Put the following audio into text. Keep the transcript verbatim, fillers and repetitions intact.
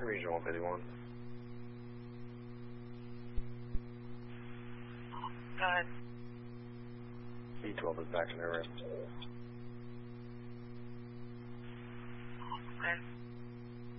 Regional one fifty-one. Go ahead. B twelve is back in arrest. Okay.